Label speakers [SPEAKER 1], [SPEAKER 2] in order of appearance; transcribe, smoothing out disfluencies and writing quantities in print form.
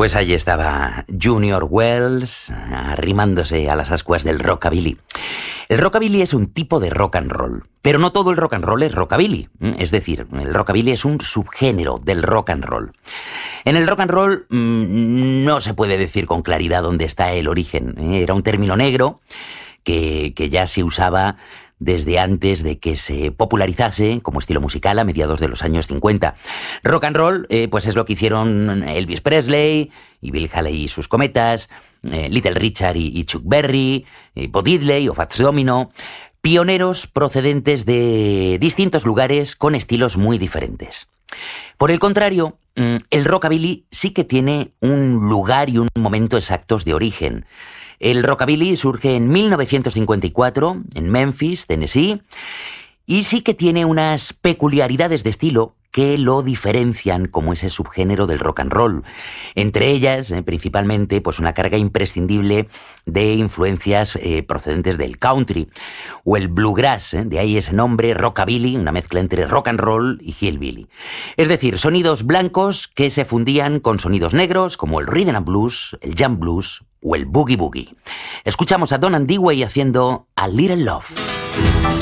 [SPEAKER 1] Pues ahí estaba Junior Wells arrimándose a las ascuas del rockabilly. El rockabilly es un tipo de rock and roll, pero no todo el rock and roll es rockabilly. Es decir, el rockabilly es un subgénero del rock and roll. En el rock and roll no se puede decir con claridad dónde está el origen. Era un término negro que ya se usaba desde antes de que se popularizase como estilo musical a mediados de los años 50. Rock and roll, pues es lo que hicieron Elvis Presley y Bill Haley y sus Cometas, Little Richard y Chuck Berry, Bo Diddley o Fats Domino, pioneros procedentes de distintos lugares con estilos muy diferentes. Por el contrario, el rockabilly sí que tiene un lugar y un momento exactos de origen. El rockabilly surge en 1954 en Memphis, Tennessee, y sí que tiene unas peculiaridades de estilo que lo diferencian como ese subgénero del rock and roll. Entre ellas, principalmente, pues una carga imprescindible de influencias procedentes del country o el bluegrass, de ahí ese nombre, rockabilly, una mezcla entre rock and roll y hillbilly. Es decir, sonidos blancos que se fundían con sonidos negros como el rhythm and blues, el jam blues o el boogie boogie. Escuchamos a Donald Dewey haciendo A Little Love.